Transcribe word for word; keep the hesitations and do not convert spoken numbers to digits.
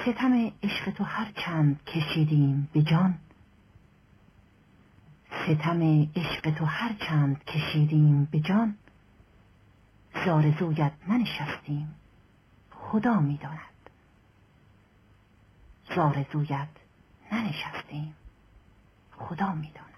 ستم عشق تو هر چند کشیدیم به جان، ستم عشق تو هر چند کشیدیم به جان، زآرزویت ننشستیم خدا می‌داند، زآرزویت ننشستیم خدا می‌داند.